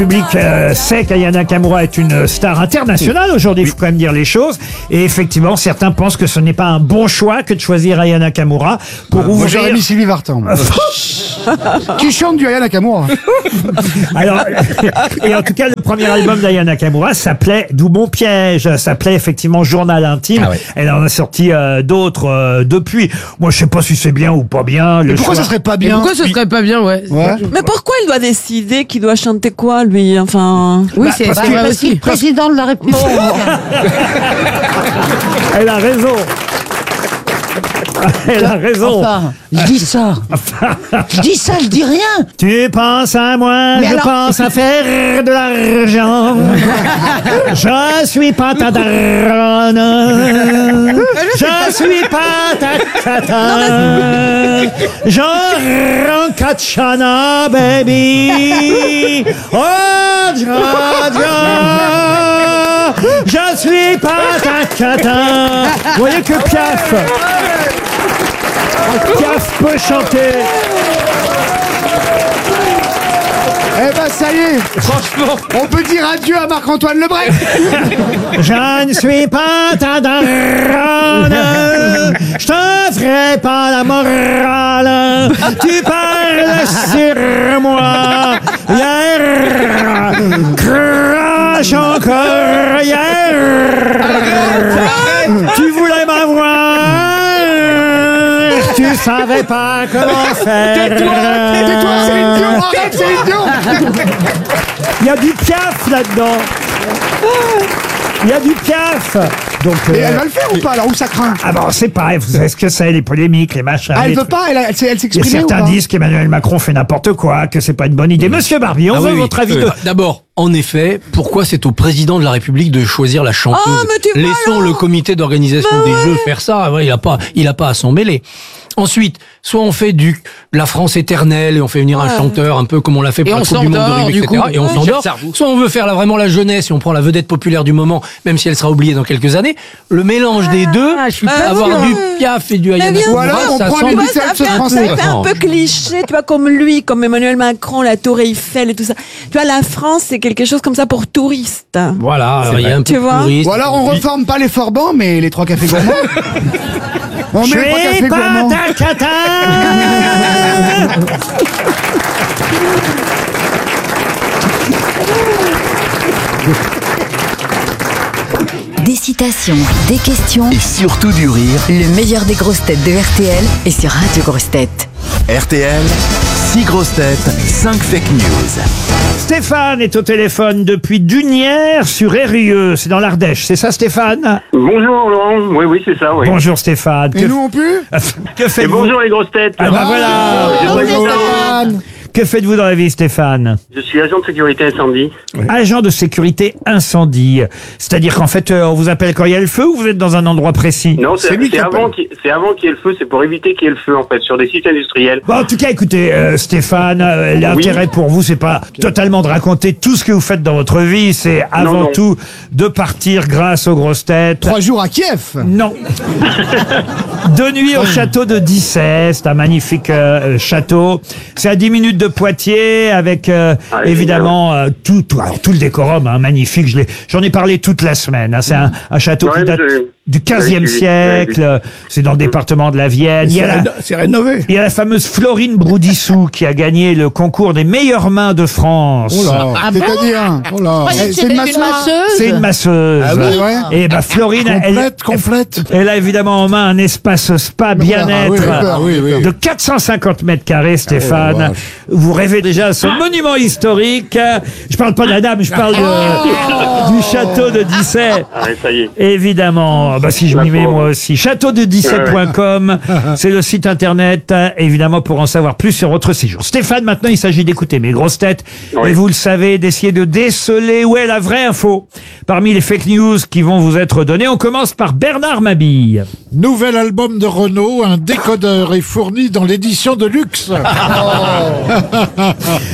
Le public sait qu'Aya Nakamura est une star internationale aujourd'hui, il faut quand même dire les choses. Et effectivement, certains pensent que ce n'est pas un bon choix que de choisir Aya Nakamura pour ouvrir... Moi, j'aurais mis Sylvie Vartan. Qui chante du Aya Nakamura. Alors, et en tout cas, le premier album d'Aya Nakamura s'appelait D'où mon piège, s'appelait effectivement Journal intime. Ah ouais. Elle en a sorti d'autres depuis. Moi, je sais pas si c'est bien ou pas bien. Pourquoi ça serait pas bien? Pourquoi ce serait pas bien, ouais. Mais pourquoi il doit décider qu'il doit chanter quoi, lui? Enfin. Oui, c'est vrai aussi. Président de la République. Elle a raison. Elle a raison. Enfin, je dis ça. Je dis rien. Tu penses à moi, mais je alors... pense à faire de l'argent. Je suis pas ta daronne. Je suis pas ta cata. Je Katchana, baby. Oh, ja, ja. Je suis pas ta cata. Vous voyez que Piaf peut chanter. Eh ben ça y est, franchement, on peut dire adieu à Marc-Antoine Lebret. Je ne suis pas ta daronne, je te ferai pas la morale, tu parles sur moi, hier, crache encore, hier, tu voulais m'avoir, tu savais pas comment faire. Tais-toi, c'est idiot, arrête, c'est idiot. Il y a du Piaf là-dedans. Il y a du Piaf. Donc, et elle va le faire ou pas alors, où ça craint? Ah bon, c'est pareil, vous savez ce que c'est, les polémiques, les machins. Ah, elle veut pas, elle s'exprime. Il y a certains disent qu'Emmanuel Macron fait n'importe quoi, que c'est pas une bonne idée. Monsieur Barbie, on veut votre avis. D'abord, en effet, pourquoi c'est au président de la République de choisir la chanteuse? Laissons le comité d'organisation des Jeux faire ça. Ouais, il a pas à s'en mêler. Ensuite, soit on fait de la France éternelle et on fait venir un chanteur un peu comme on l'a fait pour la Coupe du Monde de rugby, etc. Et on s'endort. Soit on veut faire vraiment la jeunesse et on prend la vedette populaire du moment, même si elle sera oubliée dans quelques années. Le mélange des deux, avoir du Piaf et du Aya Nakamura, on prend les Beatles français. Ça fait un peu cliché, tu vois, comme lui, comme Emmanuel Macron, la Tour Eiffel et tout ça. Tu vois, la France, c'est quelque chose comme ça pour touristes. Voilà, il y a un peu de touristes. Ou alors on reforme pas les Forbans, mais les 3 cafés gourmands. On Je met les 3 cafés suis pas gourmands. ta cata. Des citations, des questions et surtout du rire. Le meilleur des grosses têtes de RTL est sur Radio Grosses Têtes. RTL, 6 grosses têtes, 5 fake news. Stéphane est au téléphone depuis Dunières sur Eyrieux, c'est dans l'Ardèche, c'est ça Stéphane? Bonjour Laurent, oui c'est ça, oui. Bonjour Stéphane. Et nous on pue? Que Et faites-vous? bonjour les grosses têtes. Ah bah voilà. Bonjour Stéphane. Que faites-vous dans la vie Stéphane? Je suis agent de sécurité incendie. Agent de sécurité incendie. C'est-à-dire qu'en fait, on vous appelle quand il y a le feu ou vous êtes dans un endroit précis? Non, c'est avant qu'il y ait le feu, c'est pour éviter qu'il y ait le feu en fait, sur des sites industriels. Bon, en tout cas, écoutez, Stéphane, l'intérêt pour vous, c'est pas totalement de raconter tout ce que vous faites dans votre vie, c'est avant tout de partir grâce aux grosses têtes. 3 jours à Kiev? Non. 2 nuits au château de Dissay, c'est un magnifique château. C'est à 10 minutes de Poitiers, avec évidemment tout le décorum, magnifique. J'en ai parlé toute la semaine. C'est un château qui date du 15e siècle. C'est dans le département de la Vienne. C'est rénové. Il y a la fameuse Florine Broudissou qui a gagné le concours des meilleures mains de France. Oh là, c'est-à-dire, oh là, c'est une masseuse. C'est une masseuse. Ah oui, ouais. Et Florine, complète. elle a évidemment en main un espace spa bien-être de 450 mètres carrés, Stéphane. Vous rêvez déjà à ce monument historique. Je parle pas de la dame, je parle du château de Dissay. Ah, ça y est. Évidemment, si je m'y mets moi aussi. Châteaudedissay.com, c'est le site internet, évidemment, pour en savoir plus sur votre séjour. Stéphane, maintenant, il s'agit d'écouter mes grosses têtes. Et vous le savez, d'essayer de déceler où est la vraie info parmi les fake news qui vont vous être données. On commence par Bernard Mabille. Nouvel album de Renault, un décodeur est fourni dans l'édition de luxe.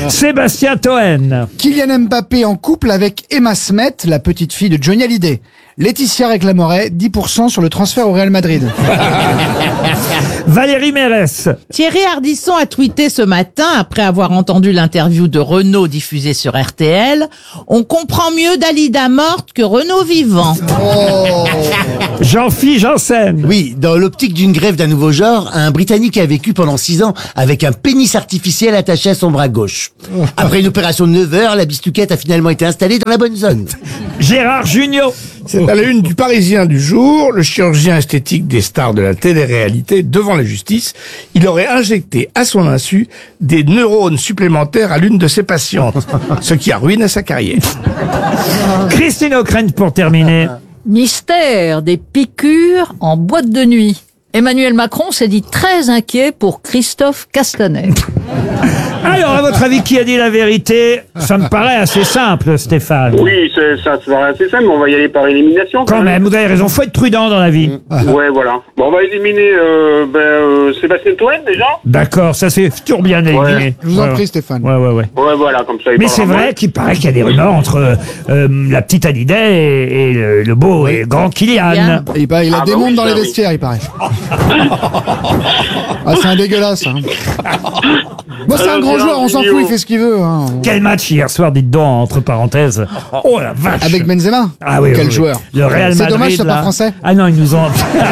Sébastien Toen. Kylian Mbappé en couple avec Emma Smet, la petite fille de Johnny Hallyday. Laetitia réclamerait 10% sur le transfert au Real Madrid. Valérie Mérès. Thierry Ardisson a tweeté ce matin, après avoir entendu l'interview de Renaud diffusée sur RTL, « On comprend mieux Dalida morte que Renaud vivant. Jean-Philippe Janssen. Oui, dans l'optique d'une greffe d'un nouveau genre, un Britannique a vécu pendant 6 ans avec un pénis artificiel attaché à son bras gauche. Après une opération de 9 heures, la bistouquette a finalement été installée dans la bonne zone. Gérard Jugnot. C'est à la une du Parisien du jour, le chirurgien esthétique des stars de la télé-réalité devant la justice. Il aurait injecté à son insu des neurones supplémentaires à l'une de ses patientes, ce qui a ruiné sa carrière. Christine O'Krent pour terminer. Mystère des piqûres en boîte de nuit. Emmanuel Macron s'est dit très inquiet pour Christophe Castanet. Alors, à votre avis, qui a dit la vérité? Ça me paraît assez simple, Stéphane. Oui, ça paraît assez simple, mais on va y aller par élimination. Quand même, vous avez raison, faut être prudent dans la vie. Ouais, voilà. Bon, on va éliminer Sébastien Toen, déjà. D'accord, ça c'est toujours bien éliminé. Je vous en prie, Stéphane. Ouais. Ouais, voilà, comme ça. Mais c'est vrai qu'il paraît qu'il y a des rumeurs entre la petite Hallyday et le beau et grand Kylian. Il a des mondes dans les vestiaires, il paraît. C'est un dégueulasse. Hein. Moi, c'est un grand joueur, on s'en fout, il fait ce qu'il veut. Hein. Quel match hier soir, dites donc, entre parenthèses. Oh la vache. Avec Benzema. Ah oui, quel joueur. Le Real Madrid. C'est dommage, c'est pas français. Ah non, ils nous ont...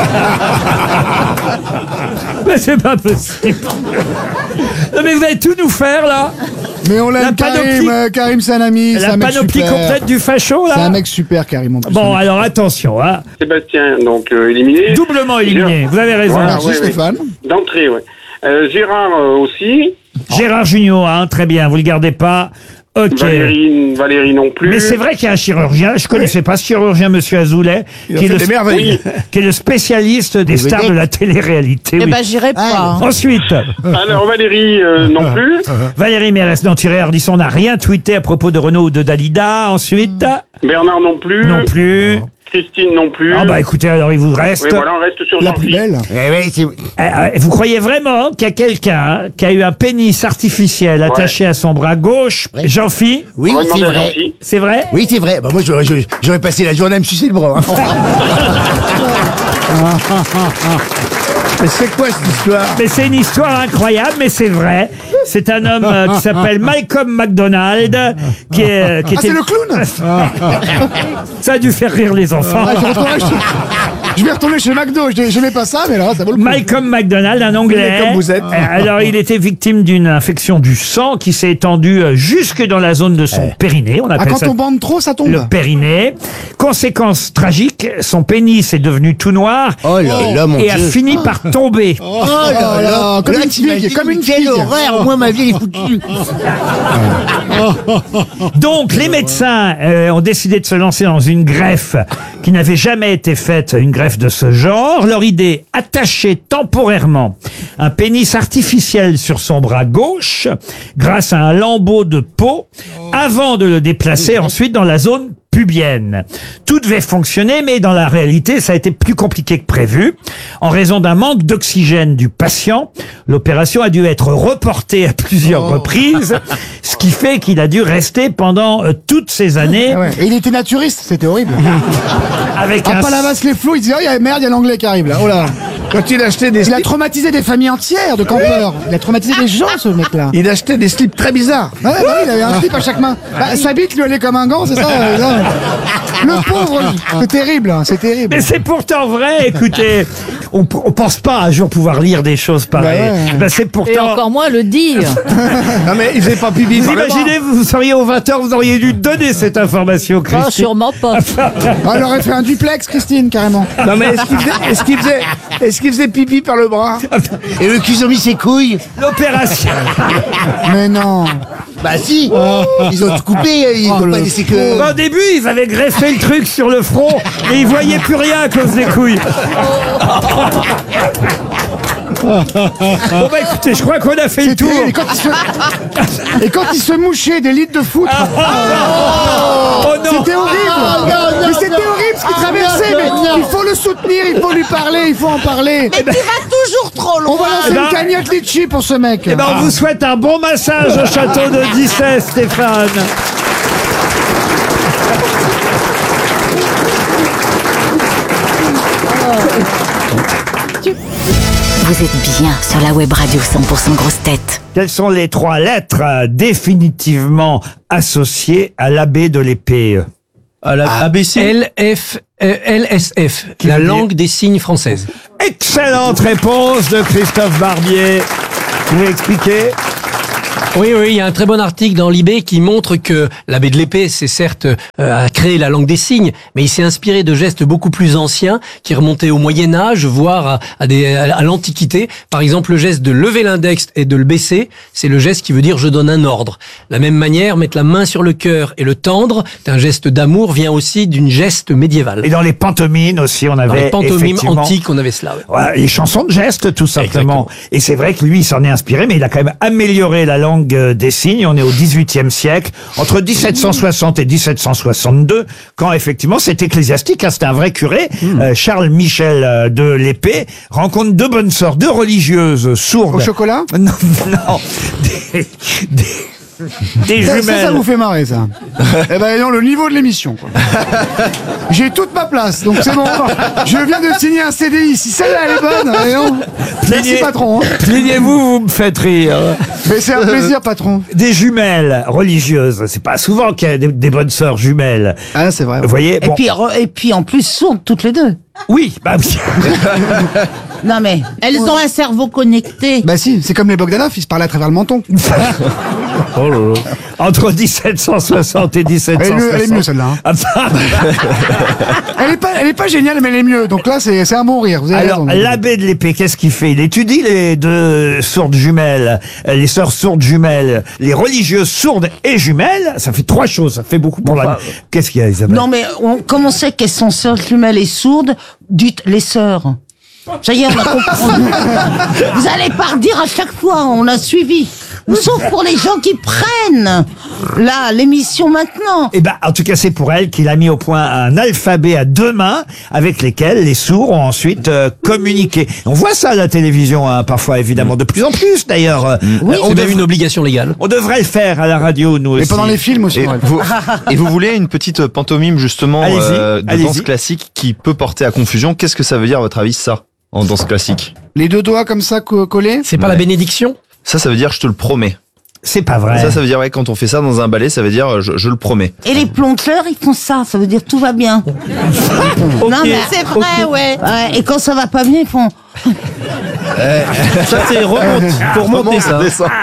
Mais c'est pas possible. Non mais vous allez tout nous faire, là. Mais on l'aime, Karim c'est un ami, c'est un mec super. La panoplie complète du facho, là. C'est un mec super, Karim. Bon, alors attention, hein. Sébastien, donc éliminé. Doublement éliminé, vous avez raison. Voilà, Merci, Stéphane. D'entrée, ouais. Gérard aussi. Gérard Jugnot, hein, très bien, vous le gardez pas. Ok. Valérie non plus. Mais c'est vrai qu'il y a un chirurgien, je connaissais pas ce chirurgien, monsieur Azoulay, qui est le spécialiste des stars de la télé-réalité. Eh ben, j'irai pas. Ensuite. Alors, Valérie non plus. Valérie Mérès, non, Thierry Ardisson n'a rien tweeté à propos de Renaud ou de Dalida. Ensuite. Bernard non plus. Non plus. Christine non plus. Ah bah écoutez, alors il vous reste... Oui, voilà, on reste sur la plus belle. Vous croyez vraiment qu'il y a quelqu'un qui a eu un pénis artificiel attaché à son bras gauche? Jean-Phi? Oui, c'est vrai. C'est vrai? Oui, c'est vrai. Bah, moi, j'aurais passé la journée à me sucer le bras. Mais c'est quoi cette histoire? Mais c'est une histoire incroyable, mais c'est vrai. C'est un homme qui s'appelle Malcolm McDonald, qui était... c'est le clown. Ça a dû faire rire les enfants. Je vais retourner chez McDo, je n'aimais pas ça, mais là, ça vaut le coup. Malcolm McDonald, un Anglais. Comme vous êtes. Alors, il était victime d'une infection du sang qui s'est étendue jusque dans la zone de son périnée. On appelle quand ça on bande trop, ça tombe. le périnée. Conséquence tragique, son pénis est devenu tout noir et a fini par tomber. Oh là là, comme une figue, comme une figue. Quelle horreur, moi ma vie est foutue. Donc les médecins ont décidé de se lancer dans une greffe qui n'avait jamais été faite, une greffe de ce genre. Leur idée, attacher temporairement un pénis artificiel sur son bras gauche grâce à un lambeau de peau avant de le déplacer ensuite dans la zone pubienne. Tout devait fonctionner, mais dans la réalité, ça a été plus compliqué que prévu. En raison d'un manque d'oxygène du patient, l'opération a dû être reportée à plusieurs reprises, ce qui fait qu'il a dû rester pendant toutes ces années. Et il était naturiste, c'était horrible. Avec un Palavas les flots, il disait, oh, merde, il y a l'anglais qui arrive là. Oh là. Quand il achetait des Il a traumatisé des familles entières de campeurs. Il a traumatisé des gens, ce mec-là. Il achetait des slips très bizarres. Ouais, il avait un slip à chaque main. Sa bite lui allait comme un gant, c'est ça. Le pauvre, c'est terrible, c'est terrible. Mais c'est pourtant vrai, écoutez. On pense pas un jour pouvoir lire des choses pareilles. C'est pourtant... Et encore moins le dire. Non mais il faisait pas pipi. Vous imaginez, vous seriez au 20h, vous auriez dû donner cette information, Christine. Ah, sûrement pas. Elle aurait fait un duplex, Christine, carrément. Non mais est-ce qu'il faisait pipi par le bras? Et le qu'ils ont mis ses couilles? L'opération. Mais non. Bah si. Ils ont tout coupé, ils n'ont pas laissé que... Au début, ils avaient greffé le truc sur le front et ils voyaient plus rien à cause des couilles. Bon bah écoutez, je crois qu'on a fait le tour. Et quand il se mouchait des litres de foutre. Oh non. C'était horrible. Mais c'était horrible ce qu'il traversait. Mais il faut le soutenir, il faut lui parler, il faut en parler. Mais tu vas toujours trop loin. On va lancer une cagnotte litchi pour ce mec. Eh ben, on vous souhaite un bon massage au château de Dissay, Stéphane. Vous êtes bien sur la web radio 100% grosses têtes. Quelles sont les 3 lettres définitivement associées à l'abbé de l'épée? À la ABC. LSF, la langue des signes française. Excellente réponse de Christophe Barbier. Vous pouvez expliquer? Oui, il y a un très bon article dans l'IB qui montre que l'abbé de l'épée, c'est certes a créé la langue des signes, mais il s'est inspiré de gestes beaucoup plus anciens qui remontaient au Moyen-Âge, voire à l'Antiquité. Par exemple, le geste de lever l'index et de le baisser, c'est le geste qui veut dire je donne un ordre. De la même manière, mettre la main sur le cœur et le tendre, c'est un geste d'amour, vient aussi d'une geste médiévale. Et dans les pantomimes aussi, on avait dans les pantomimes antiques, on avait cela. Ouais. Voilà, les chansons de gestes, tout simplement. Exactement. Et c'est vrai que lui, il s'en est inspiré, mais il a quand même amélioré la langue des signes. On est au XVIIIe siècle, entre 1760 et 1762, quand effectivement c'est ecclésiastique, hein, c'était un vrai curé. Charles Michel de l'Épée rencontre 2 bonnes sœurs, 2 religieuses sourdes. Au chocolat? Non, des jumelles. Ça vous fait marrer, ça. Eh ben, non, le niveau de l'émission, quoi. J'ai toute ma place, donc c'est bon. Je viens de signer un CDI. Si celle-là, elle est bonne, non. Merci, patron. Plaignez-vous, vous me faites rire. Mais c'est un plaisir, patron. Des jumelles religieuses. C'est pas souvent qu'il y a des bonnes sœurs jumelles. Ah, c'est vrai. Vous voyez? Bon. Et puis, en plus, sourdes toutes les 2. Oui, bah oui. Non mais, elles ont un cerveau connecté. Bah si, c'est comme les Bogdanov, ils se parlaient à travers le menton. Oh là là. Entre 1760 et 1760. Elle est mieux celle-là. Hein. elle est pas géniale, mais elle est mieux. Donc là, c'est un bon rire. Vous avez Alors, raison. l'abbé de l'Épée, qu'est-ce qu'il fait? Il étudie les 2 sourdes jumelles, les sœurs sourdes jumelles, les religieuses sourdes et jumelles. Ça fait 3 choses. Ça fait beaucoup pour la. Qu'est-ce qu'il y a, Isabelle? Non mais, comme on sait qu'elles sont sœurs jumelles et sourdes, dites les sœurs. Ça y est, on a compris. Vous allez pas redire à chaque fois, on a suivi. Sauf pour les gens qui prennent là l'émission maintenant. Eh ben, en tout cas, c'est pour elle qu'il a mis au point un alphabet à 2 mains avec lesquels les sourds ont ensuite communiqué. On voit ça à la télévision, hein, parfois, évidemment, de plus en plus, d'ailleurs. Oui, c'est même une obligation légale. On devrait le faire à la radio, nous aussi. Et pendant les films aussi. Et vous voulez une petite pantomime, justement, de danse classique qui peut porter à confusion. Qu'est-ce que ça veut dire, à votre avis, ça, en danse classique? Les 2 doigts comme ça collés? C'est pas la bénédiction? Ça veut dire je te le promets. C'est pas vrai. Ça veut dire, ouais, quand on fait ça dans un ballet, ça veut dire je le promets. Et les plongeurs, ils font ça veut dire tout va bien. Non, mais c'est vrai, ouais. Et quand ça va pas bien, ils font... Ça, c'est remonte. Pour monter ça.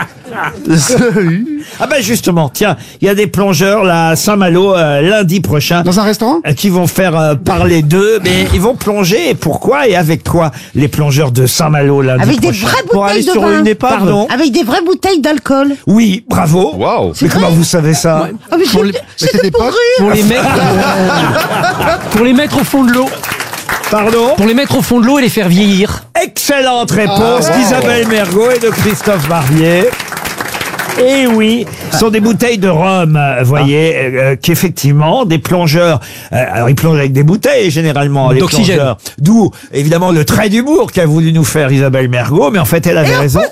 Ah ben justement, tiens, il y a des plongeurs là à Saint-Malo lundi prochain. Dans un restaurant qui vont faire parler d'eux, mais ils vont plonger. Et pourquoi et avec quoi les plongeurs de Saint-Malo lundi avec prochain? Des vraies pour aller bouteilles de sur vin. une épave. Pardon? Avec des vraies bouteilles d'alcool. Oui, bravo. Waouh. Mais comment vous savez ça? Ah, mais c'était pour rire. Pour les mettre au fond de l'eau. Pardon? Pour les mettre au fond de l'eau et les faire vieillir. Excellente réponse d'Isabelle Mergot et de Christophe Barbier. Et oui, ce sont des bouteilles de rhum, vous voyez, qu'effectivement, des plongeurs, alors ils plongent avec des bouteilles généralement, les d'oxygène. plongeurs. D'où, évidemment, le trait d'humour qu'a voulu nous faire Isabelle Mergot, mais en fait, elle avait raison.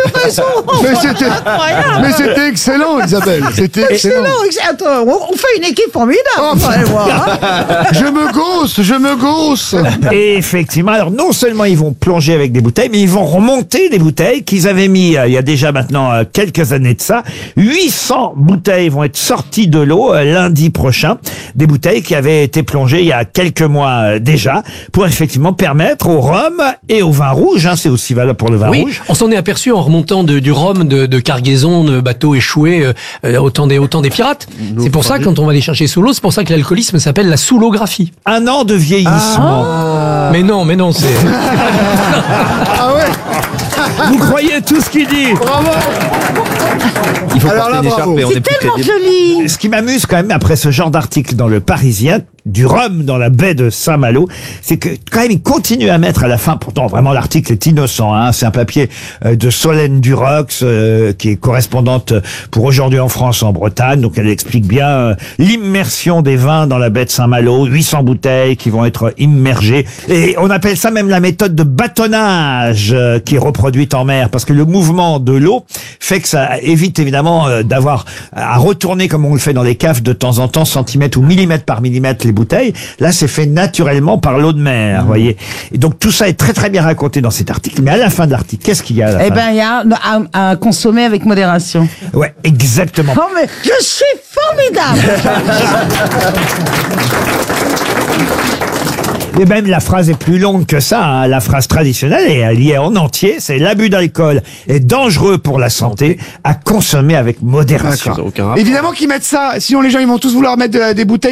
Mais c'était excellent, Isabelle. C'était excellent. Attends, on fait une équipe formidable. Je me gausse. Et effectivement, alors non seulement ils vont plonger avec des bouteilles, mais ils vont remonter des bouteilles qu'ils avaient mis il y a déjà maintenant quelques années de ça. 800 bouteilles vont être sorties de l'eau lundi prochain. Des bouteilles qui avaient été plongées il y a quelques mois déjà, pour effectivement permettre au rhum et au vin rouge, hein, c'est aussi valable pour le vin rouge. On s'en est aperçu en remontant du rhum de cargaison, de bateaux échoués, autant des pirates. C'est pour ça, quand on va les chercher sous l'eau, c'est pour ça que l'alcoolisme s'appelle la sous-l'ographie. 1 an de vieillissement. Mais non, c'est... Ah ouais. Vous croyez tout ce qu'il dit? Bravo. Il faut alors porter là, une écharpe bravo. et on est plus Tellement crédible. joli. Ce qui m'amuse quand même après ce genre d'article dans le Parisien, du rhum dans la baie de Saint-Malo, c'est que quand même il continue à mettre à la fin, pourtant vraiment l'article est innocent, hein, c'est un papier de Solène Durox qui est correspondante pour Aujourd'hui en France en Bretagne, donc elle explique bien l'immersion des vins dans la baie de Saint-Malo, 800 bouteilles qui vont être immergées, et on appelle ça même la méthode de bâtonnage qui est reproduite en mer, parce que le mouvement de l'eau fait que ça évite évidemment d'avoir à retourner comme on le fait dans les caves de temps en temps, centimètre ou millimètre par millimètre les bouteille. Là, c'est fait naturellement par l'eau de mer, voyez. Et donc, tout ça est très très bien raconté dans cet article. Mais à la fin de l'article, qu'est-ce qu'il y a à la fin? Eh ben, il y a à consommer avec modération. Ouais, exactement. Oh, mais je suis formidable! Et même la phrase est plus longue que ça, hein. La phrase traditionnelle est liée en entier, c'est l'abus d'alcool est dangereux pour la santé, à consommer avec modération. Évidemment qu'ils mettent ça, sinon les gens ils vont tous vouloir mettre des bouteilles